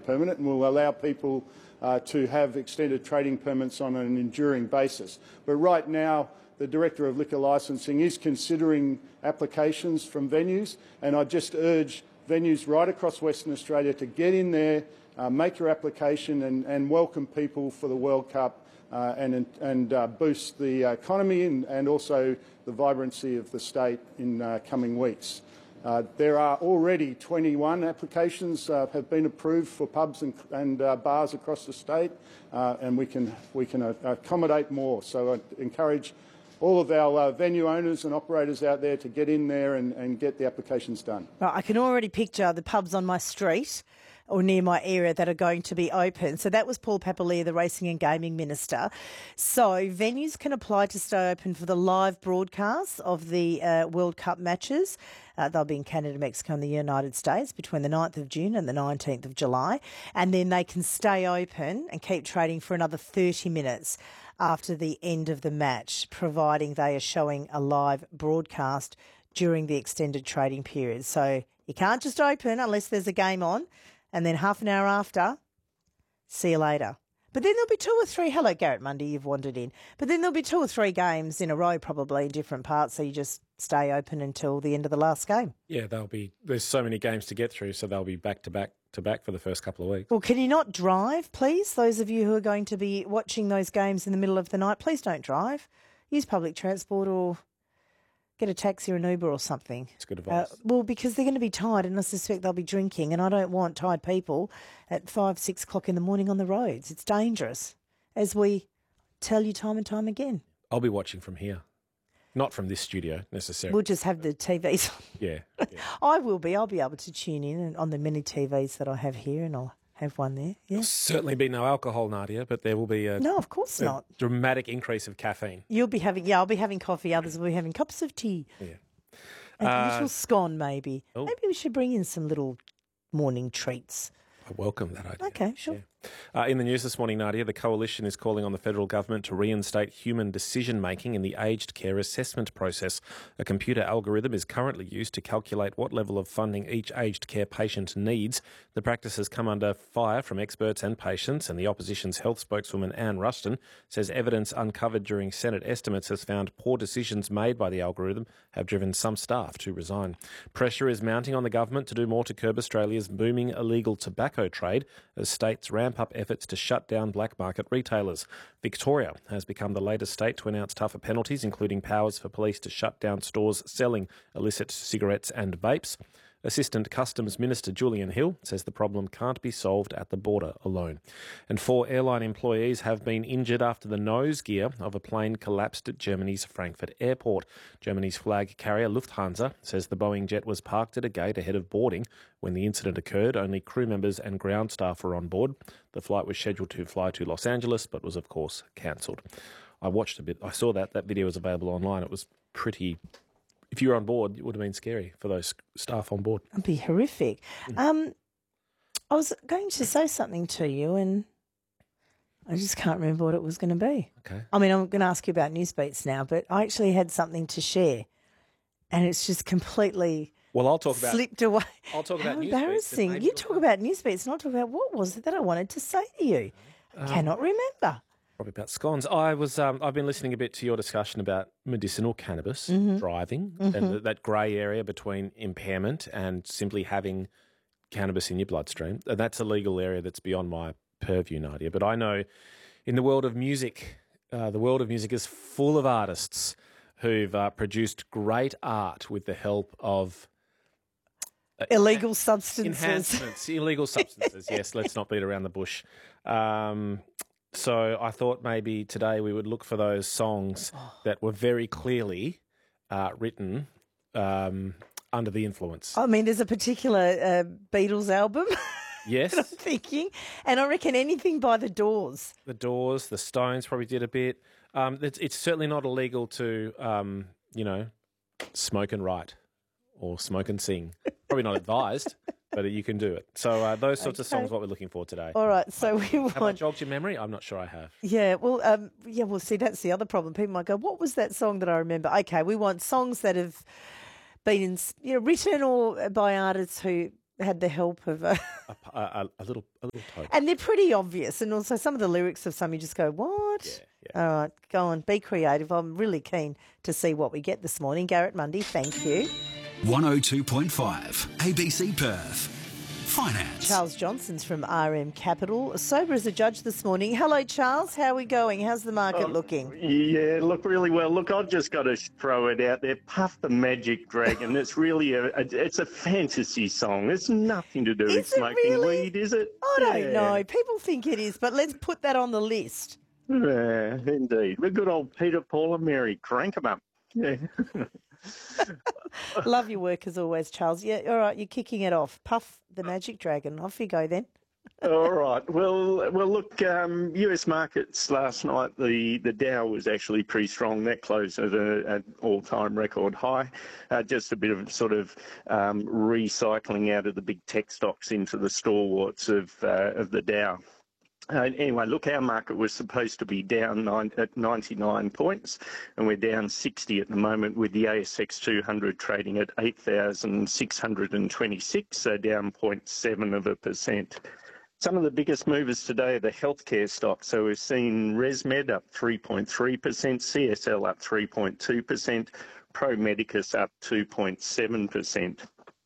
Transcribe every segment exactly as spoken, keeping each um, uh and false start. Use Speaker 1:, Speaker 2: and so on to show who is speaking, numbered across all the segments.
Speaker 1: permanent and will allow people uh, to have extended trading permits on an enduring basis. But right now, the Director of Liquor Licensing is considering applications from venues, and I just urge venues right across Western Australia to get in there, uh, make your application and, and welcome people for the World Cup uh, and, and uh, boost the economy and, and also the vibrancy of the state in uh, coming weeks. Uh, there are already twenty-one applications uh, have been approved for pubs and, and uh, bars across the state, uh, and we can, we can uh, accommodate more. So I encourage all of our uh, venue owners and operators out there to get in there and, and get the applications done.
Speaker 2: Right, I can already picture the pubs on my street or near my area that are going to be open. So that was Paul Papalia, the Racing and Gaming Minister. So venues can apply to stay open for the live broadcasts of the uh, World Cup matches. Uh, they'll be in Canada, Mexico and the United States between the ninth of June and the nineteenth of July. And then they can stay open and keep trading for another thirty minutes after the end of the match, providing they are showing a live broadcast during the extended trading period. So you can't just open unless there's a game on, and then half an hour after, see you later. But then there'll be two or three, hello Garrett Mundy, you've wandered in, but then there'll be two or three games in a row probably in different parts, so you just stay open until the end of the last game.
Speaker 3: Yeah, they'll be, there's so many games to get through, so they'll be back to back to back for the first couple of weeks.
Speaker 2: Well, can you not drive, please? Those of you who are going to be watching those games in the middle of the night, please don't drive. Use public transport or get a taxi or an Uber or something.
Speaker 3: It's good advice.
Speaker 2: Uh, well, because they're going to be tired and I suspect they'll be drinking, and I don't want tired people at five, six o'clock in the morning on the roads. It's dangerous, as we tell you time and time again.
Speaker 3: I'll be watching from here. Not from this studio, necessarily.
Speaker 2: We'll just have the T Vs on.
Speaker 3: Yeah. yeah.
Speaker 2: I will be. I'll be able to tune in on the many T Vs that I have here, and I'll have one there. Yeah.
Speaker 3: There'll certainly be no alcohol, Nadia, but there will be a,
Speaker 2: no, of course
Speaker 3: a
Speaker 2: not.
Speaker 3: dramatic increase of caffeine.
Speaker 2: You'll be having, yeah, I'll be having coffee. Others will be having cups of tea.
Speaker 3: Yeah.
Speaker 2: And
Speaker 3: Uh,
Speaker 2: a little scone, maybe.
Speaker 3: oh.
Speaker 2: Maybe we should bring in some little morning treats.
Speaker 3: I welcome that idea.
Speaker 2: Okay, sure.
Speaker 3: Yeah. Uh, in the news this morning, Nadia, the Coalition is calling on the federal government to reinstate human decision-making in the aged care assessment process. A computer algorithm is currently used to calculate what level of funding each aged care patient needs. The practice has come under fire from experts and patients, and the opposition's health spokeswoman, Anne Ruston, says evidence uncovered during Senate estimates has found poor decisions made by the algorithm have driven some staff to resign. Pressure is mounting on the government to do more to curb Australia's booming illegal tobacco trade as states ramp up efforts to shut down black market retailers. Victoria has become the latest state to announce tougher penalties, including powers for police to shut down stores selling illicit cigarettes and vapes. Assistant Customs Minister Julian Hill says the problem can't be solved at the border alone. And four airline employees have been injured after the nose gear of a plane collapsed at Germany's Frankfurt airport. Germany's flag carrier Lufthansa says the Boeing jet was parked at a gate ahead of boarding. When the incident occurred, only crew members and ground staff were on board. The flight was scheduled to fly to Los Angeles, but was of course cancelled. I watched a bit. I saw that. That video was available online. It was pretty... If you were on board, it would have been scary for those staff on board.
Speaker 2: It'd be horrific. Mm. Um, I was going to say something to you and I just can't remember what it was going to be.
Speaker 3: Okay.
Speaker 2: I mean, I'm going to ask you about Newsbeats now, but I actually had something to share and it's just completely
Speaker 3: well, I'll talk about,
Speaker 2: slipped away.
Speaker 3: I'll talk
Speaker 2: How
Speaker 3: about Newsbeats.
Speaker 2: embarrassing. You talk about Newsbeats and I'll talk about what was it that I wanted to say to you. I um, cannot remember.
Speaker 3: Probably about scones. I was. Um, I've been listening a bit to your discussion about medicinal cannabis, mm-hmm. driving, mm-hmm. and th- that grey area between impairment and simply having cannabis in your bloodstream. And that's a legal area that's beyond my purview, Nadia. But I know in the world of music, uh, the world of music is full of artists who've uh, produced great art with the help of
Speaker 2: uh, illegal substances.
Speaker 3: Enhancements, illegal substances. Yes, let's not beat around the bush. Um, So I thought maybe today we would look for those songs that were very clearly uh, written um, under the influence.
Speaker 2: I mean, there's a particular uh, Beatles album.
Speaker 3: Yes.
Speaker 2: that I'm thinking. And I reckon anything by The Doors.
Speaker 3: The Doors, the Stones probably did a bit. Um, it's, it's certainly not illegal to, um, you know, smoke and write or smoke and sing. Probably not advised. But you can do it. So uh, those sorts okay. of songs, what we're looking for today.
Speaker 2: All right. So we want.
Speaker 3: Have I jogged your memory? I'm not sure I have.
Speaker 2: Yeah. Well. Um. Yeah. Well. See, that's the other problem. People might go, "What was that song that I remember?" Okay. We want songs that have been, in, you know, written or by artists who had the help of a...
Speaker 3: A, a, a little a little toe.
Speaker 2: And they're pretty obvious. And also some of the lyrics of some, you just go, what?
Speaker 3: Yeah, yeah.
Speaker 2: All right, go on, be creative. I'm really keen to see what we get this morning. Garrett Mundy, thank you.
Speaker 4: one oh two point five A B C Perth. Finance.
Speaker 2: Charles Johnson's from R M Capital, sober as a judge this morning. Hello, Charles. How are we going? How's the market
Speaker 5: Oh,
Speaker 2: looking?
Speaker 5: Yeah, look really well. Look, I've just got to throw it out there. Puff the Magic Dragon. It's really a, a it's a fantasy song. It's nothing to do
Speaker 2: Is
Speaker 5: with
Speaker 2: it
Speaker 5: smoking
Speaker 2: really?
Speaker 5: weed, is it?
Speaker 2: I don't
Speaker 5: Yeah.
Speaker 2: know. People think it is, but let's put that on the list.
Speaker 5: Yeah, indeed. The good old Peter, Paul and Mary. Crank 'em up. Yeah.
Speaker 2: Love your work as always, Charles. Yeah, all right, you're kicking it off. Puff the Magic Dragon. Off you go then.
Speaker 5: All right. Well, well. Look, um, U S markets last night. The, the Dow was actually pretty strong. That closed at a, an all-time record high. Uh, just a bit of sort of um, recycling out of the big tech stocks into the stalwarts of uh, of the Dow. Uh, anyway, look, our market was supposed to be down nine, at ninety-nine points, and we're down sixty at the moment, with the A S X two hundred trading at eight thousand six hundred twenty-six, so down zero point seven of a percent. Some of the biggest movers today are the healthcare stocks. So we've seen ResMed up three point three percent, C S L up three point two percent, Pro Medicus up two point seven percent.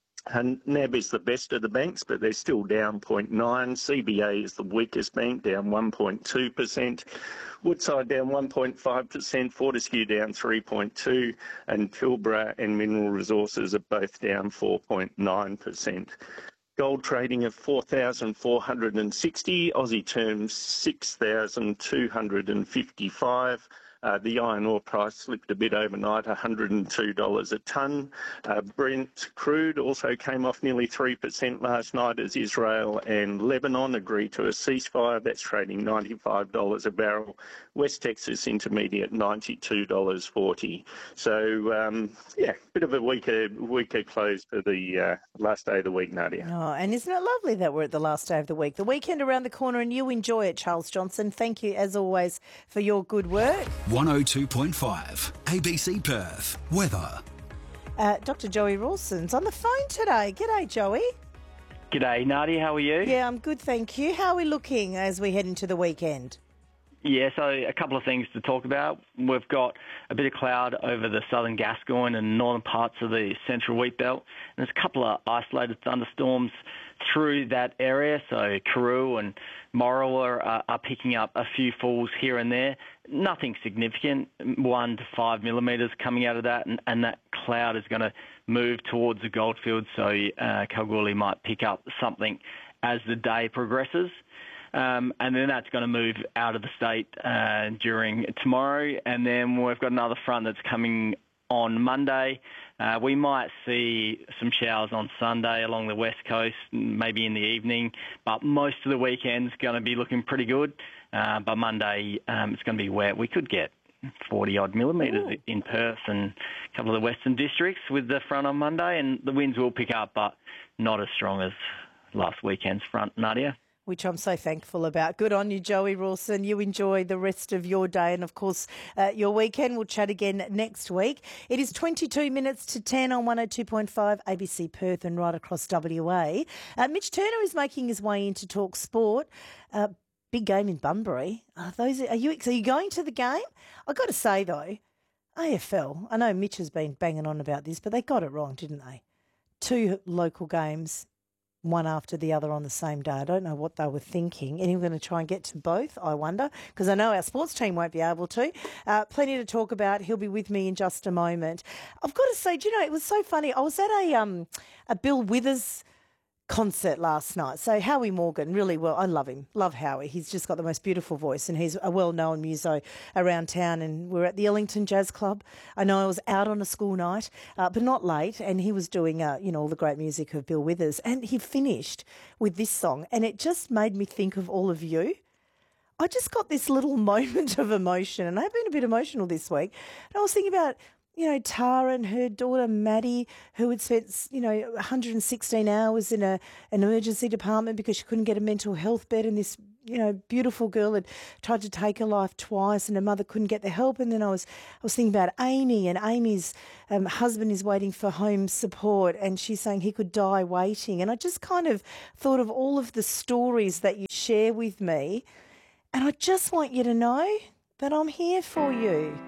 Speaker 5: And N A B is the best of the banks, but they're still down zero point nine. C B A is the weakest bank, down one point two percent. Woodside down one point five percent. Fortescue down three point two percent. And Pilbara and Mineral Resources are both down four point nine percent. Gold trading at four thousand four hundred sixty, Aussie terms six thousand two hundred fifty-five. Uh, the iron ore price slipped a bit overnight, one hundred two dollars a tonne. Uh, Brent crude also came off nearly three percent last night as Israel and Lebanon agreed to a ceasefire. That's trading ninety-five dollars a barrel. West Texas Intermediate, ninety-two dollars forty. So, um, yeah, bit of a weaker weaker close for the uh, last day of the week, Nadia.
Speaker 2: Oh, and isn't it lovely that we're at the last day of the week? The weekend around the corner, and you enjoy it, Charles Johnson. Thank you, as always, for your good work.
Speaker 4: one oh two point five A B C Perth. Weather.
Speaker 2: Uh, Doctor Joey Rawson's on the phone today. G'day, Joey.
Speaker 6: G'day, Nadia. How are you?
Speaker 2: Yeah, I'm good, thank you. How are we looking as we head into the weekend?
Speaker 6: Yeah, so a couple of things to talk about. We've got a bit of cloud over the southern Gascoyne and northern parts of the central wheat belt. And there's a couple of isolated thunderstorms through that area. So Karoo and Morrowa are, are picking up a few falls here and there. Nothing significant, one to five millimetres coming out of that. And, and that cloud is going to move towards the goldfields. So uh, Kalgoorlie might pick up something as the day progresses. Um, and then that's going to move out of the state uh, during tomorrow. And then we've got another front that's coming on Monday. Uh, we might see some showers on Sunday along the west coast, maybe in the evening. But most of the weekend's going to be looking pretty good. Uh, by Monday, um, it's going to be wet. We could get forty-odd millimetres Ooh. in Perth and a couple of the western districts with the front on Monday. And the winds will pick up, but not as strong as last weekend's front, Nadia.
Speaker 2: Which I'm so thankful about. Good on you, Joey Rawson. You enjoy the rest of your day and, of course, uh, your weekend. We'll chat again next week. It is twenty-two minutes to ten on one oh two point five A B C Perth and right across W A. Uh, Mitch Turner is making his way in to talk sport. Uh, big game in Bunbury. Are, those, are, you, are you going to the game? I've got to say, though, A F L, I know Mitch has been banging on about this, but they got it wrong, didn't they? Two local games, one after the other on the same day. I don't know what they were thinking. And we're going to try and get to both, I wonder, because I know our sports team won't be able to. Uh, plenty to talk about. He'll be with me in just a moment. I've got to say, do you know, it was so funny. I was at a um a Bill Withers concert last night. So Howie Morgan, really well. I love him. Love Howie. He's just got the most beautiful voice and he's a well-known muso around town. And we're at the Ellington Jazz Club. I know I was out on a school night, uh, but not late. And he was doing, uh, you know, all the great music of Bill Withers. And he finished with this song. And it just made me think of all of you. I just got this little moment of emotion. And I've been a bit emotional this week. And I was thinking about, you know, Tara and her daughter Maddie, who had spent, you know, one hundred sixteen hours in a, an emergency department because she couldn't get a mental health bed, and this you know, beautiful girl had tried to take her life twice and her mother couldn't get the help. And then I was I was thinking about Amy, and Amy's um, husband is waiting for home support and she's saying he could die waiting. And I just kind of thought of all of the stories that you share with me, and I just want you to know that I'm here for you.